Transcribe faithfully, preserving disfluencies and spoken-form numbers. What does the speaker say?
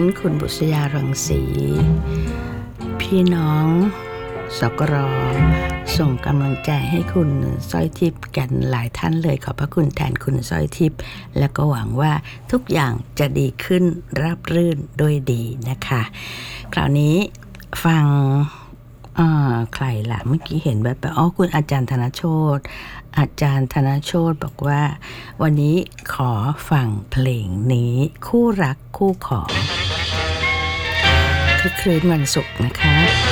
คุณบุษยารังสีพี่น้องสกรส่งกำลังใจให้คุณสร้อยทิพย์กันหลายท่านเลยขอบพระคุณแทนคุณสร้อยทิพย์แล้วก็หวังว่าทุกอย่างจะดีขึ้นราบรื่นโดยดีนะคะคราวนี้ฟังอ่าใครล่ะเมื่อกี้เห็นแบบอ๋อคุณอาจารย์ธนโชติอาจารย์ธนโชติบอกว่าวันนี้ขอฟังเพลงนี้คู่รักคู่ขอคือคืนวันศุกร์นะคะ